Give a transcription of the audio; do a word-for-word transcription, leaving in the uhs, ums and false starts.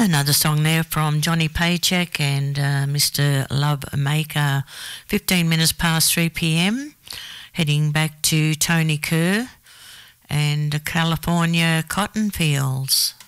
Another song there from Johnny Paycheck and uh, Mister Love Maker. fifteen minutes past three p m. Heading back to Tony Kerr and the California cotton fields.